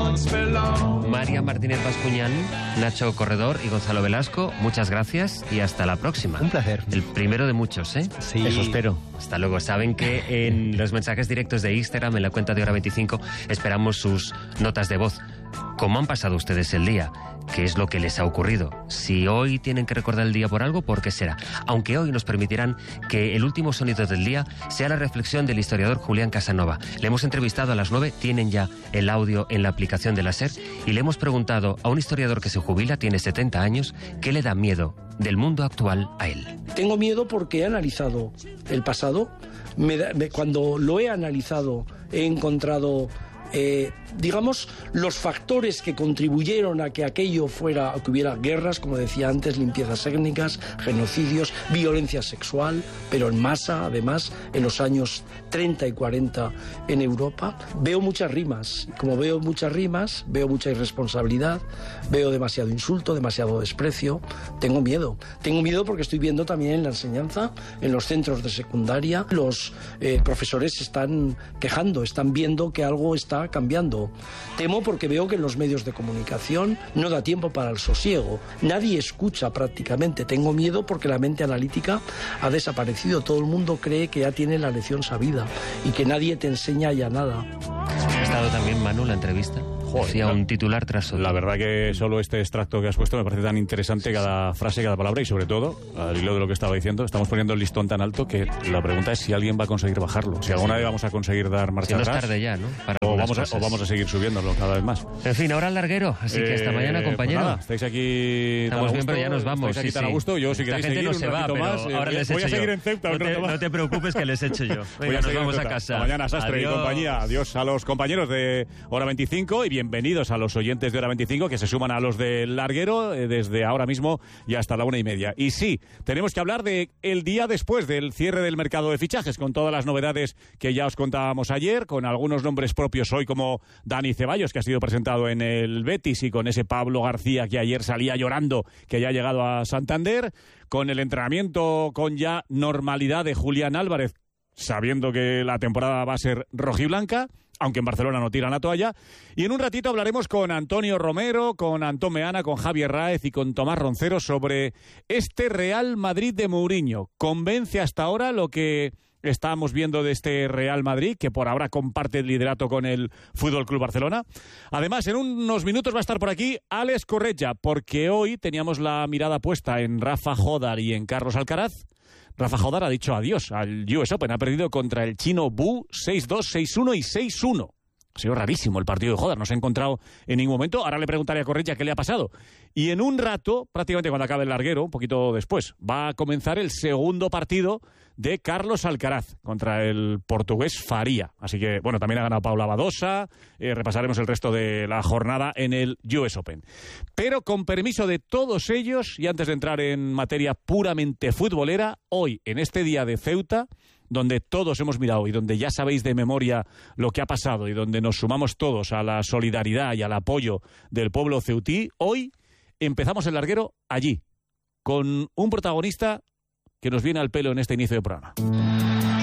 María Martínez Bascuñán, Nacho Corredor y Gonzalo Velasco, muchas gracias y hasta la próxima. Un placer. El primero de muchos, ¿eh? Sí. Eso espero. Hasta luego. Saben que en los mensajes directos de Instagram, en la cuenta de Hora 25, esperamos sus notas de voz. ¿Cómo han pasado ustedes el día? ¿Qué es lo que les ha ocurrido? Si hoy tienen que recordar el día por algo, ¿por qué será? Aunque hoy nos permitirán que el último sonido del día sea la reflexión del historiador Julián Casanova. Le hemos entrevistado a las 9, tienen ya el audio en la aplicación de la SER, y le hemos preguntado a un historiador que se jubila, tiene 70 años, ¿qué le da miedo del mundo actual a él? Tengo miedo porque he analizado el pasado. Cuando lo he analizado, he encontrado digamos, los factores que contribuyeron a que aquello fuera, a que hubiera guerras, como decía antes, limpiezas étnicas, genocidios, violencia sexual, pero en masa, además, en los años 30 y 40 en Europa. Veo muchas rimas. Como veo muchas rimas, veo mucha irresponsabilidad, veo demasiado insulto, demasiado desprecio. Tengo miedo. Tengo miedo porque estoy viendo también en la enseñanza, en los centros de secundaria, los profesores se están quejando, están viendo que algo está cambiando. Temo porque veo que en los medios de comunicación no da tiempo para el sosiego. Nadie escucha prácticamente. Tengo miedo porque la mente analítica ha desaparecido. Todo el mundo cree que ya tiene la lección sabida y que nadie te enseña ya nada. ¿Ha estado también, Manu, la entrevista? Hacía un titular tras otro. La verdad que solo este extracto que has puesto me parece tan interesante, cada frase, cada palabra, y sobre todo, al hilo de lo que estaba diciendo, estamos poniendo el listón tan alto que la pregunta es si alguien va a conseguir bajarlo. Si alguna vez vamos a conseguir dar marcha atrás. No es tarde ya, ¿no? O vamos a seguir subiéndolo cada vez más. En fin, ahora al larguero, así que hasta mañana, compañero. Pues nada, estáis aquí. Estamos bien, pero ya nos vamos. Estáis aquí tan a gusto. Yo, si queréis seguir no se un va, ratito pero más, ahora les voy a echo seguir yo. en Ceuta. No te preocupes, que les echo yo. Venga, nos vamos a casa. Hasta mañana, Sastre y compañía. Adiós a los compañeros de Hora 25 y bienvenidos a los oyentes de Hora 25 que se suman a los del larguero desde ahora mismo y hasta la 1:30. Y sí, tenemos que hablar de el día después del cierre del mercado de fichajes, con todas las novedades que ya os contábamos ayer, con algunos nombres propios hoy como Dani Ceballos, que ha sido presentado en el Betis, y con ese Pablo García que ayer salía llorando que ya ha llegado a Santander, con el entrenamiento con ya normalidad de Julián Álvarez, sabiendo que la temporada va a ser rojiblanca, aunque en Barcelona no tiran la toalla. Y en un ratito hablaremos con Antonio Romero, con Antón Meana, con Javier Ráez y con Tomás Roncero sobre este Real Madrid de Mourinho. ¿Convence hasta ahora lo que estamos viendo de este Real Madrid, que por ahora comparte el liderato con el Fútbol Club Barcelona? Además, en unos minutos va a estar por aquí Alex Corretja, porque hoy teníamos la mirada puesta en Rafa Jodar y en Carlos Alcaraz. Rafa Jodar ha dicho adiós al US Open, ha perdido contra el chino Bu 6-2, 6-1 y 6-1. Ha sido rarísimo el partido de Jodar, no se ha encontrado en ningún momento. Ahora le preguntaré a Corretja qué le ha pasado. Y en un rato, prácticamente cuando acabe el larguero, un poquito después, va a comenzar el segundo partido de Carlos Alcaraz contra el portugués Faria. Así que, bueno, también ha ganado Paula Badosa. Repasaremos el resto de la jornada en el US Open. Pero con permiso de todos ellos, y antes de entrar en materia puramente futbolera, hoy, en este día de Ceuta, donde todos hemos mirado y donde ya sabéis de memoria lo que ha pasado y donde nos sumamos todos a la solidaridad y al apoyo del pueblo ceutí, hoy empezamos el larguero allí, con un protagonista que nos viene al pelo en este inicio de programa.